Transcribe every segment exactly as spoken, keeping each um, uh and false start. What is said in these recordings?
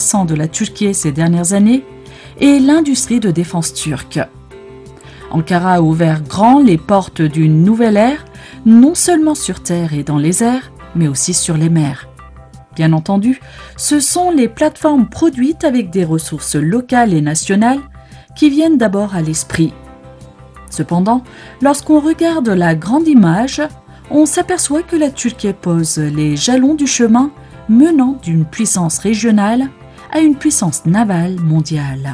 croissant de la Turquie ces dernières années est l'industrie de défense turque. Ankara a ouvert grand les portes d'une nouvelle ère, non seulement sur terre et dans les airs, mais aussi sur les mers. Bien entendu, ce sont les plateformes produites avec des ressources locales et nationales qui viennent d'abord à l'esprit. Cependant, lorsqu'on regarde la grande image, on s'aperçoit que la Turquie pose les jalons du chemin menant d'une puissance régionale à une puissance navale mondiale.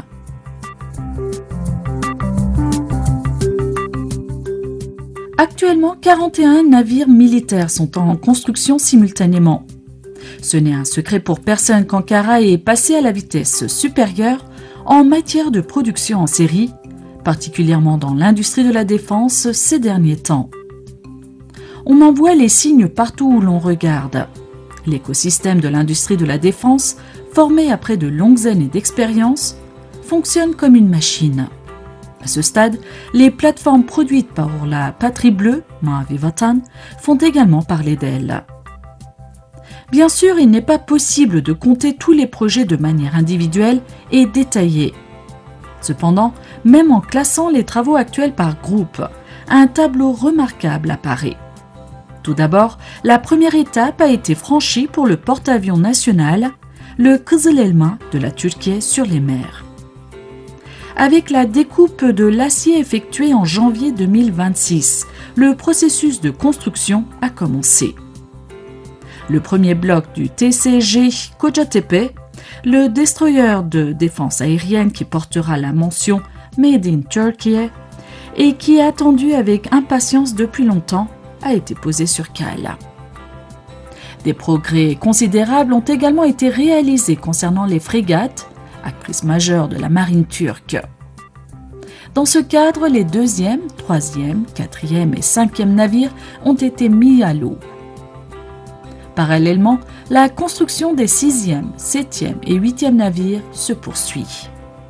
Actuellement, quarante et un navires militaires sont en construction simultanément. Ce n'est un secret pour personne qu'Ankara est passé à la vitesse supérieure en matière de production en série, particulièrement dans l'industrie de la défense ces derniers temps. On en voit les signes partout où l'on regarde. L'écosystème de l'industrie de la défense, formé après de longues années d'expérience, fonctionne comme une machine. À ce stade, les plateformes produites par la Patrie Bleue, Mavi Vatan, font également parler d'elles. Bien sûr, il n'est pas possible de compter tous les projets de manière individuelle et détaillée. Cependant, même en classant les travaux actuels par groupe, un tableau remarquable apparaît. Tout d'abord, la première étape a été franchie pour le porte-avions national, le Kızıl Elma de la Turquie sur les mers. Avec la découpe de l'acier effectuée en janvier deux mille vingt-six, le processus de construction a commencé. Le premier bloc du T C G Kocatepe, le destroyer de défense aérienne qui portera la mention Made in Turkey et qui est attendu avec impatience depuis longtemps, a été posé sur cale. Des progrès considérables ont également été réalisés concernant les frégates, actrices majeures de la marine turque. Dans ce cadre, les deuxième, troisième, quatrième et cinquième navires ont été mis à l'eau. Parallèlement, la construction des sixième, septième et huitième navires se poursuit.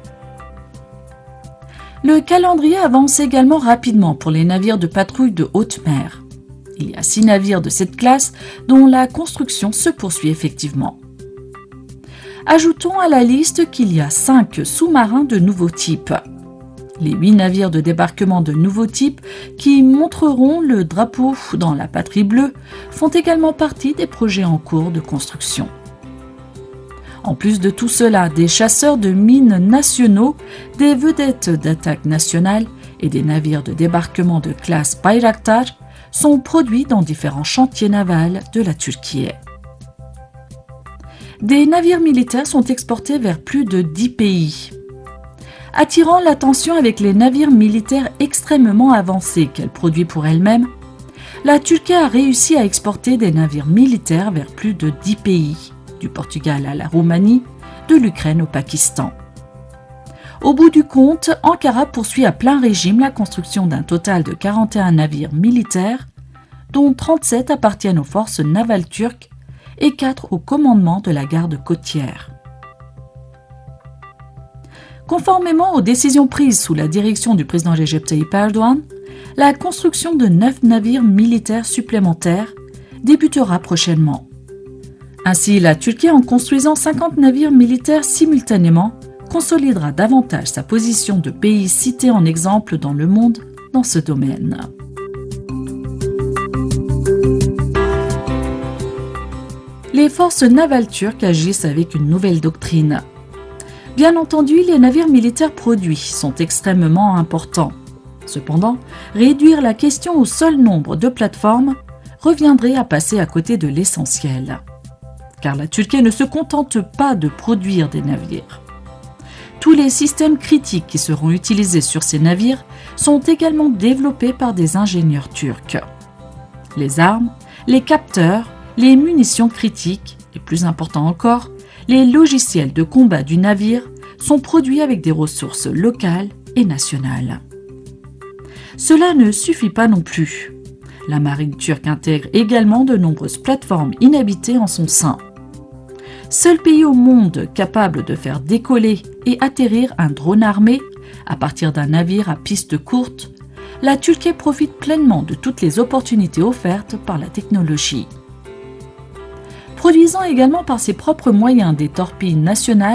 Le calendrier avance également rapidement pour les navires de patrouille de haute mer. Il y a six navires de cette classe dont la construction se poursuit effectivement. Ajoutons à la liste qu'il y a cinq sous-marins de nouveau type. Les huit navires de débarquement de nouveau type qui montreront le drapeau dans la Patrie Bleue font également partie des projets en cours de construction. En plus de tout cela, des chasseurs de mines nationaux, des vedettes d'attaque nationales et des navires de débarquement de classe Bayraktar sont produits dans différents chantiers navals de la Turquie. Des navires militaires sont exportés vers plus de dix pays. Attirant l'attention avec les navires militaires extrêmement avancés qu'elle produit pour elle-même, la Turquie a réussi à exporter des navires militaires vers plus de dix pays, du Portugal à la Roumanie, de l'Ukraine au Pakistan. Au bout du compte, Ankara poursuit à plein régime la construction d'un total de quarante et un navires militaires, dont trente-sept appartiennent aux forces navales turques et quatre au commandement de la garde côtière. Conformément aux décisions prises sous la direction du président Recep Tayyip Erdoğan, la construction de neuf navires militaires supplémentaires débutera prochainement. Ainsi, la Turquie, en construisant cinquante navires militaires simultanément, consolidera davantage sa position de pays cité en exemple dans le monde dans ce domaine. Les forces navales turques agissent avec une nouvelle doctrine. Bien entendu, les navires militaires produits sont extrêmement importants. Cependant, réduire la question au seul nombre de plateformes reviendrait à passer à côté de l'essentiel. Car la Turquie ne se contente pas de produire des navires. Tous les systèmes critiques qui seront utilisés sur ces navires sont également développés par des ingénieurs turcs. Les armes, les capteurs, les munitions critiques et plus important encore, les logiciels de combat du navire sont produits avec des ressources locales et nationales. Cela ne suffit pas non plus. La marine turque intègre également de nombreuses plateformes inhabitées en son sein. Seul pays au monde capable de faire décoller et atterrir un drone armé à partir d'un navire à piste courte, la Turquie profite pleinement de toutes les opportunités offertes par la technologie. Produisant également par ses propres moyens des torpilles nationales,